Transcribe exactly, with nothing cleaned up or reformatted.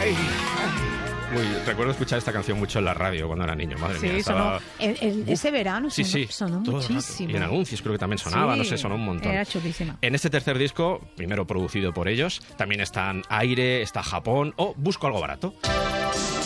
Ay. Uy, recuerdo escuchar esta canción mucho en la radio cuando era niño, madre sí, mía. Estaba... sonó, el, el, ese verano sí, sonó, sí, sonó muchísimo. Y en anuncios creo que también sonaba, sí, no sé, sonó un montón. Era chulísima. En este tercer disco, primero producido por ellos, también están Aire, está Japón o Busco algo barato.